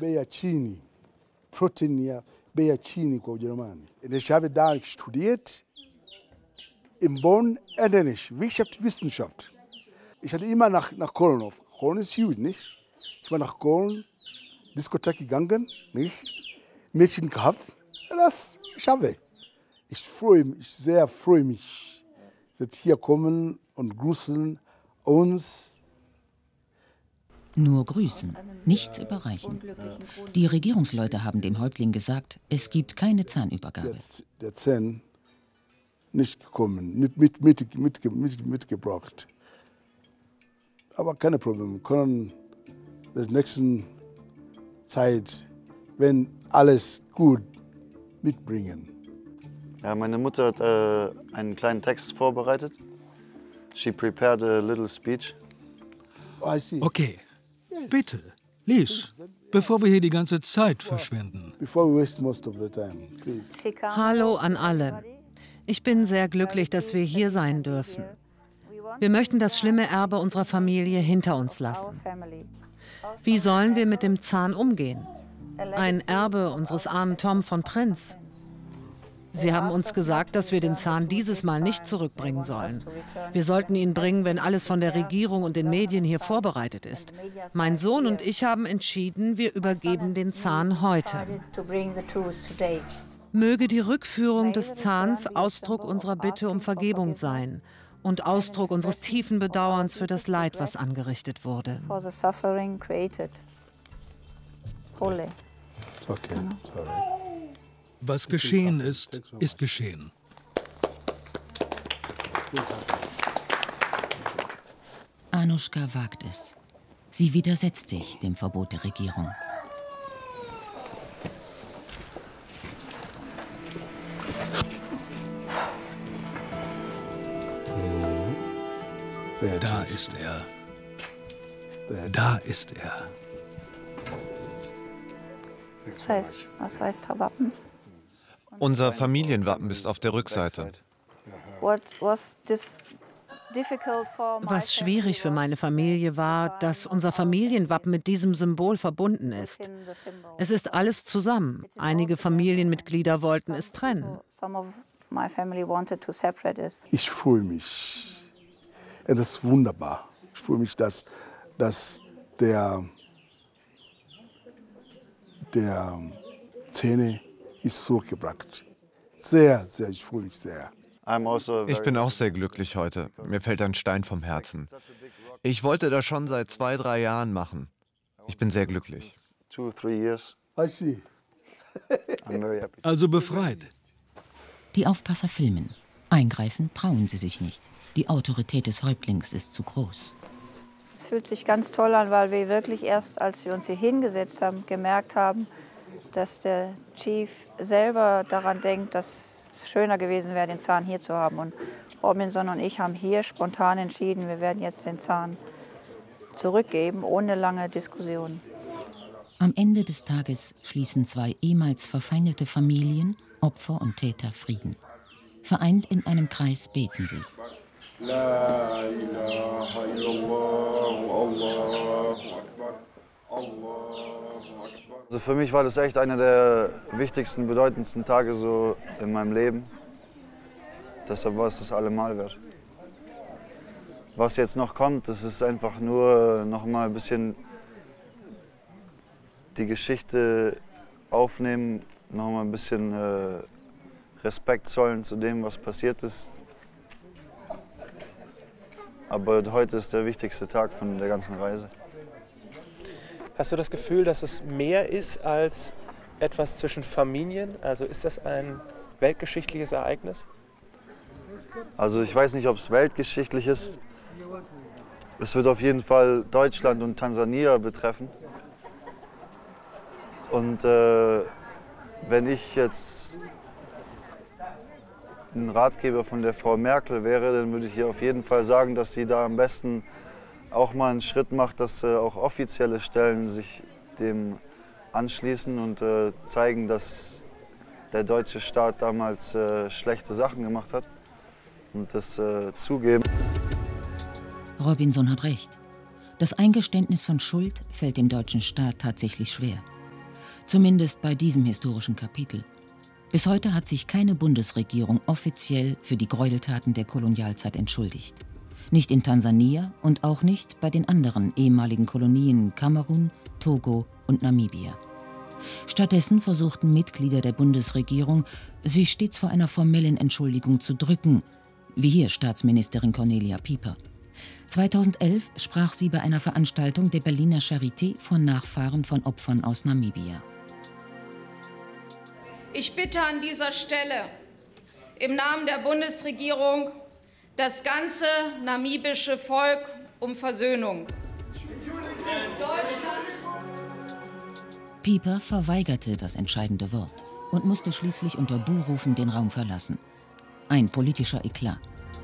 bei ya chini, Protein ya bei ya chini kwa Ujerumani. Und ich habe da studiert, in Bonn, Englisch, Wirtschaftswissenschaft. Ich hatte immer nach Köln auf. Köln ist gut, nicht? Ich war nach Köln, Diskothek gegangen, nicht? Mädchen gehabt. Das schaffe ich. Ich freue mich, sehr freue mich, dass hier kommen und grüßen uns. Nur grüßen, nichts überreichen. Die Regierungsleute haben dem Häuptling gesagt, es gibt keine Zahnübergabe. Der Zahn nicht gekommen, nicht mitgebracht. Aber keine Probleme, wir können in der nächsten Zeit, wenn alles gut, mitbringen. Ja, meine Mutter hat einen kleinen Text vorbereitet. She prepared a little speech. Okay, bitte, lies, bevor wir hier die ganze Zeit verschwenden. Hallo an alle. Ich bin sehr glücklich, dass wir hier sein dürfen. Wir möchten das schlimme Erbe unserer Familie hinter uns lassen. Wie sollen wir mit dem Zahn umgehen? Ein Erbe unseres armen Tom von Prinz. Sie haben uns gesagt, dass wir den Zahn dieses Mal nicht zurückbringen sollen. Wir sollten ihn bringen, wenn alles von der Regierung und den Medien hier vorbereitet ist. Mein Sohn und ich haben entschieden, wir übergeben den Zahn heute. Möge die Rückführung des Zahns Ausdruck unserer Bitte um Vergebung sein und Ausdruck unseres tiefen Bedauerns für das Leid, was angerichtet wurde. Was geschehen ist, ist geschehen. Anushka wagt es. Sie widersetzt sich dem Verbot der Regierung. Da ist er. Da ist er. Was heißt Wappen? Unser Familienwappen ist auf der Rückseite. Was schwierig für meine Familie war, dass unser Familienwappen mit diesem Symbol verbunden ist. Es ist alles zusammen. Einige Familienmitglieder wollten es trennen. Ich freue mich. Das ist wunderbar. Ich freue mich, dass der Zähne ist zurückgebracht. Sehr, sehr, ich freue mich sehr. Ich bin auch sehr glücklich heute. Mir fällt ein Stein vom Herzen. Ich wollte das schon seit 2, 3 Jahren machen. Ich bin sehr glücklich. Also befreit. Die Aufpasser filmen. Eingreifen trauen sie sich nicht. Die Autorität des Häuptlings ist zu groß. Es fühlt sich ganz toll an, weil wir wirklich erst, als wir uns hier hingesetzt haben, gemerkt haben, dass der Chief selber daran denkt, dass es schöner gewesen wäre, den Zahn hier zu haben. Und Robinson und ich haben hier spontan entschieden, wir werden jetzt den Zahn zurückgeben, ohne lange Diskussion. Am Ende des Tages schließen 2 ehemals verfeindete Familien, Opfer und Täter, Frieden. Vereint in einem Kreis beten sie. La ilaha illallah, Allahu Akbar, Allahu Akbar. Also für mich war das echt einer der wichtigsten, bedeutendsten Tage so in meinem Leben. Deshalb war es das allemal wert. Was jetzt noch kommt, das ist einfach nur noch mal ein bisschen die Geschichte aufnehmen, noch mal ein bisschen Respekt zollen zu dem, was passiert ist. Aber heute ist der wichtigste Tag von der ganzen Reise. Hast du das Gefühl, dass es mehr ist als etwas zwischen Familien? Also ist das ein weltgeschichtliches Ereignis? Also ich weiß nicht, ob es weltgeschichtlich ist. Es wird auf jeden Fall Deutschland und Tansania betreffen. Und wenn ich jetzt ein Ratgeber von der Frau Merkel wäre, dann würde ich ihr auf jeden Fall sagen, dass sie da am besten auch mal einen Schritt macht, dass auch offizielle Stellen sich dem anschließen und zeigen, dass der deutsche Staat damals schlechte Sachen gemacht hat und das zugeben. Robinson hat recht. Das Eingeständnis von Schuld fällt dem deutschen Staat tatsächlich schwer. Zumindest bei diesem historischen Kapitel. Bis heute hat sich keine Bundesregierung offiziell für die Gräueltaten der Kolonialzeit entschuldigt. Nicht in Tansania und auch nicht bei den anderen ehemaligen Kolonien Kamerun, Togo und Namibia. Stattdessen versuchten Mitglieder der Bundesregierung, sie stets vor einer formellen Entschuldigung zu drücken, wie hier Staatsministerin Cornelia Pieper. 2011 sprach sie bei einer Veranstaltung der Berliner Charité von Nachfahren von Opfern aus Namibia. Ich bitte an dieser Stelle im Namen der Bundesregierung das ganze namibische Volk um Versöhnung. Pieper verweigerte das entscheidende Wort und musste schließlich unter Buhrufen den Raum verlassen. Ein politischer Eklat.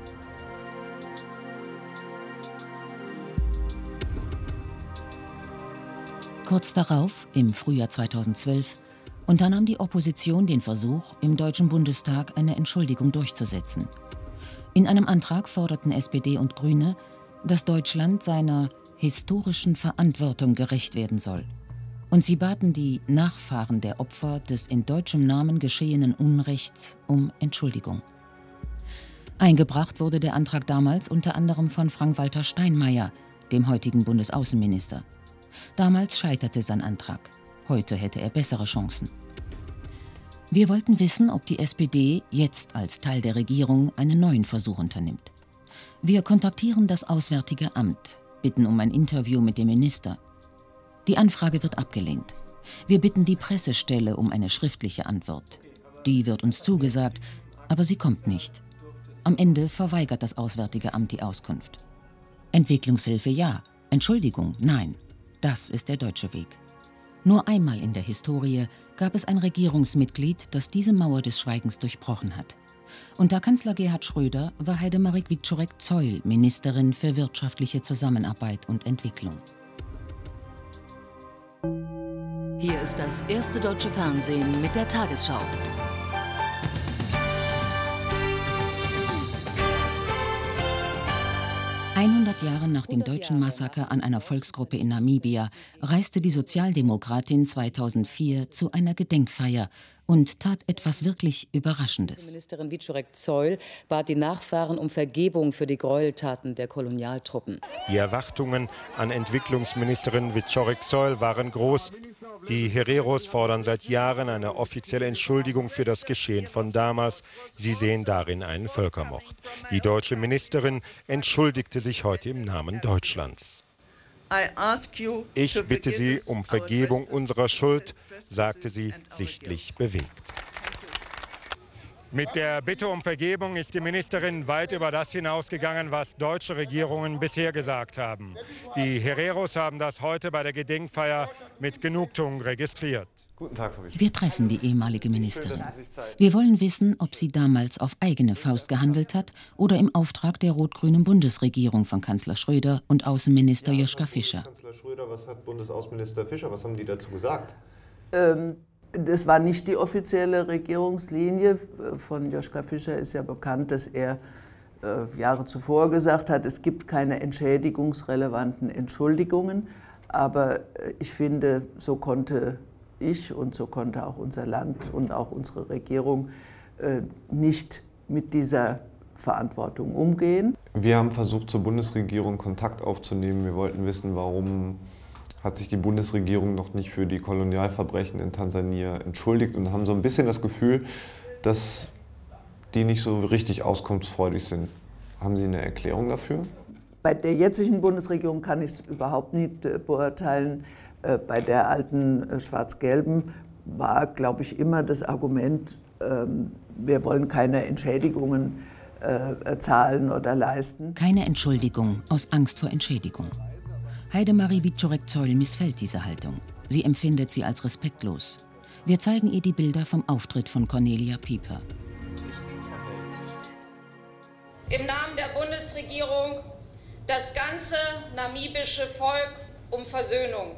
Kurz darauf, im Frühjahr 2012, unternahm die Opposition den Versuch, im Deutschen Bundestag eine Entschuldigung durchzusetzen. In einem Antrag forderten SPD und Grüne, dass Deutschland seiner historischen Verantwortung gerecht werden soll. Und sie baten die Nachfahren der Opfer des in deutschem Namen geschehenen Unrechts um Entschuldigung. Eingebracht wurde der Antrag damals unter anderem von Frank-Walter Steinmeier, dem heutigen Bundesaußenminister. Damals scheiterte sein Antrag. Heute hätte er bessere Chancen. Wir wollten wissen, ob die SPD jetzt als Teil der Regierung einen neuen Versuch unternimmt. Wir kontaktieren das Auswärtige Amt, bitten um ein Interview mit dem Minister. Die Anfrage wird abgelehnt. Wir bitten die Pressestelle um eine schriftliche Antwort. Die wird uns zugesagt, aber sie kommt nicht. Am Ende verweigert das Auswärtige Amt die Auskunft. Entwicklungshilfe ja, Entschuldigung nein. Das ist der deutsche Weg. Nur einmal in der Historie gab es ein Regierungsmitglied, das diese Mauer des Schweigens durchbrochen hat. Unter Kanzler Gerhard Schröder war Heidemarie Wieczorek-Zeul Ministerin für wirtschaftliche Zusammenarbeit und Entwicklung. Hier ist das erste deutsche Fernsehen mit der Tagesschau. Jahre nach dem deutschen Massaker an einer Volksgruppe in Namibia reiste die Sozialdemokratin 2004 zu einer Gedenkfeier und tat etwas wirklich Überraschendes. Ministerin Wieczorek-Zeul bat die Nachfahren um Vergebung für die Gräueltaten der Kolonialtruppen. Die Erwartungen an Entwicklungsministerin Wieczorek-Zeul waren groß. Die Hereros fordern seit Jahren eine offizielle Entschuldigung für das Geschehen von damals. Sie sehen darin einen Völkermord. Die deutsche Ministerin entschuldigte sich heute im Namen Deutschlands. Ich bitte Sie um Vergebung unserer Schuld, sagte sie, sichtlich bewegt. Mit der Bitte um Vergebung ist die Ministerin weit über das hinausgegangen, was deutsche Regierungen bisher gesagt haben. Die Hereros haben das heute bei der Gedenkfeier mit Genugtuung registriert. Guten Tag, Frau Wieczorek. Wir treffen die ehemalige Ministerin. Wir wollen wissen, ob sie damals auf eigene Faust gehandelt hat oder im Auftrag der rot-grünen Bundesregierung von Kanzler Schröder und Außenminister Joschka Fischer. Kanzler Schröder, was hat Bundesaußenminister Fischer, was haben die dazu gesagt? Das war nicht die offizielle Regierungslinie. Von Joschka Fischer ist ja bekannt, dass er Jahre zuvor gesagt hat, es gibt keine entschädigungsrelevanten Entschuldigungen. Aber ich finde, so konnte ich und so konnte auch unser Land und auch unsere Regierung nicht mit dieser Verantwortung umgehen. Wir haben versucht, zur Bundesregierung Kontakt aufzunehmen. Wir wollten wissen, warum hat sich die Bundesregierung noch nicht für die Kolonialverbrechen in Tansania entschuldigt und haben so ein bisschen das Gefühl, dass die nicht so richtig auskunftsfreudig sind. Haben Sie eine Erklärung dafür? Bei der jetzigen Bundesregierung kann ich es überhaupt nicht beurteilen. Bei der alten schwarz-gelben war, glaube ich, immer das Argument, wir wollen keine Entschädigungen zahlen oder leisten. Keine Entschuldigung aus Angst vor Entschädigung. Heidemarie Wieczorek-Zeul missfällt diese Haltung. Sie empfindet sie als respektlos. Wir zeigen ihr die Bilder vom Auftritt von Cornelia Pieper. Im Namen der Bundesregierung das ganze namibische Volk um Versöhnung.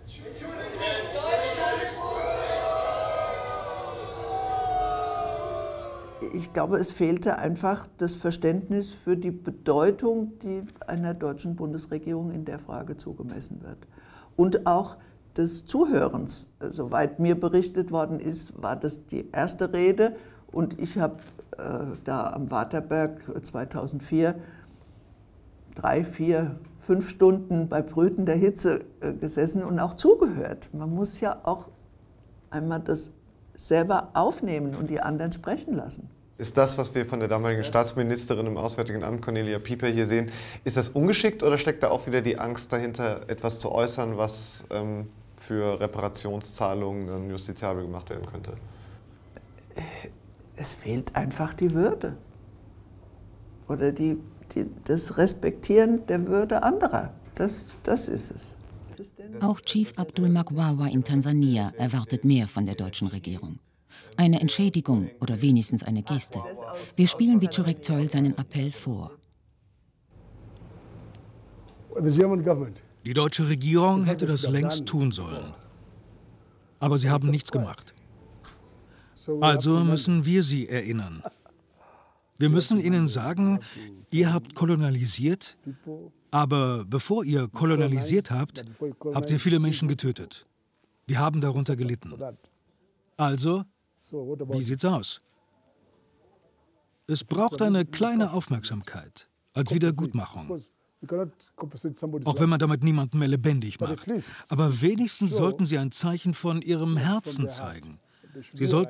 Ich glaube, es fehlte einfach das Verständnis für die Bedeutung, die einer deutschen Bundesregierung in der Frage zugemessen wird. Und auch des Zuhörens. Soweit mir berichtet worden ist, war das die erste Rede. Und ich habe da am Waterberg 2004 3, 4, 5 Stunden bei brütender Hitze gesessen und auch zugehört. Man muss ja auch einmal das selber aufnehmen und die anderen sprechen lassen. Ist das, was wir von der damaligen Staatsministerin im Auswärtigen Amt, Cornelia Pieper, hier sehen, ist das ungeschickt oder steckt da auch wieder die Angst dahinter, etwas zu äußern, was für Reparationszahlungen dann justiziabel gemacht werden könnte? Es fehlt einfach die Würde oder das Respektieren der Würde anderer. Das ist es. Auch Chief Abdul Makwawa in Tansania erwartet mehr von der deutschen Regierung. Eine Entschädigung oder wenigstens eine Geste. Wir spielen Wieczorek Zoll seinen Appell vor. Die deutsche Regierung hätte das längst tun sollen. Aber sie haben nichts gemacht. Also müssen wir sie erinnern. Wir müssen ihnen sagen, ihr habt kolonialisiert, aber bevor ihr kolonialisiert habt, habt ihr viele Menschen getötet. Wir haben darunter gelitten. Also, wie sieht's aus? Es braucht eine kleine Aufmerksamkeit als Wiedergutmachung. Auch wenn man damit niemanden mehr lebendig macht. Aber wenigstens sollten sie ein Zeichen von ihrem Herzen zeigen. Sie sollten